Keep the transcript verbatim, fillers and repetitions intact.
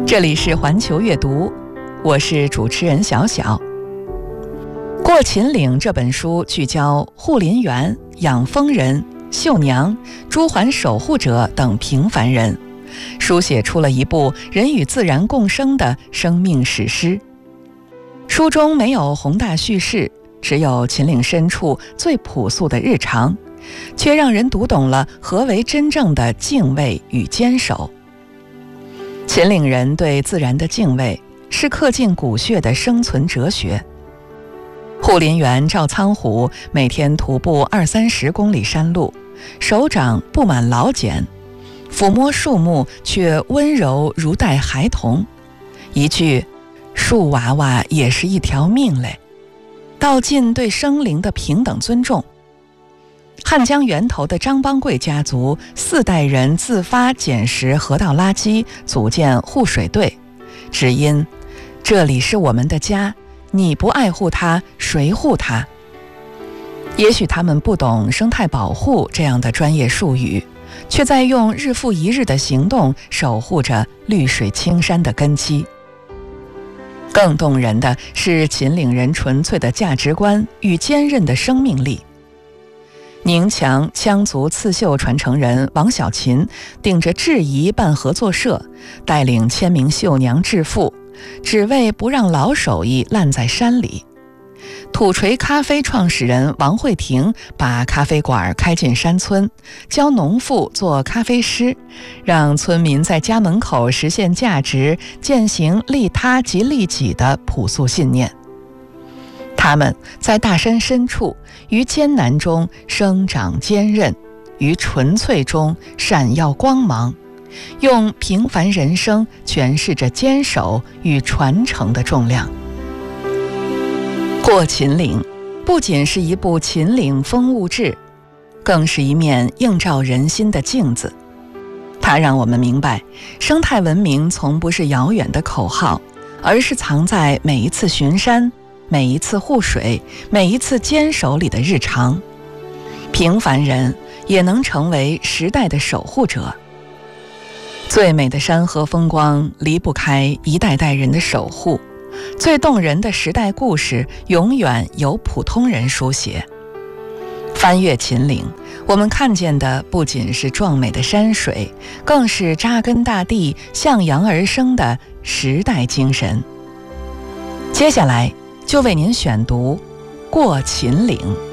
这里是环球阅读，我是主持人小小。《过秦岭》这本书聚焦护林员、养蜂人、绣娘、朱鹮守护者等平凡人，书写出了一部人与自然共生的生命史诗。书中没有宏大叙事，只有秦岭深处最朴素的日常，却让人读懂了何为真正的敬畏与坚守。秦岭人对自然的敬畏是刻进骨血的生存哲学。护林员赵苍虎每天徒步二三十公里山路，手掌布满老茧，抚摸树木却温柔如待孩童。一句树娃娃也是一条命嘞，道尽对生灵的平等尊重。汉江源头的张邦贵家族四代人自发捡拾河道垃圾，组建护水队，只因这里是我们的家，你不爱护它，谁护它？也许他们不懂生态保护这样的专业术语，却在用日复一日的行动守护着绿水青山的根基。更动人的是秦岭人纯粹的价值观与坚韧的生命力。宁强羌族刺绣传承人王小琴顶着质疑办合作社，带领千名绣娘致富，只为不让老手艺烂在山里。土锤咖啡创始人王慧婷把咖啡馆开进山村，教农妇做咖啡师，让村民在家门口实现价值，践行利他及利己的朴素信念。他们在大山深处，于艰难中生长坚韧，于纯粹中闪耀光芒，用平凡人生诠释着坚守与传承的重量。过秦岭不仅是一部秦岭风物志，更是一面映照人心的镜子。它让我们明白，生态文明从不是遥远的口号，而是藏在每一次巡山、每一次护水、每一次坚守里的日常。平凡人也能成为时代的守护者。最美的山河风光离不开一代代人的守护，最动人的时代故事永远由普通人书写。翻越秦岭，我们看见的不仅是壮美的山水，更是扎根大地、向阳而生的时代精神。接下来就为您选读《过秦岭》。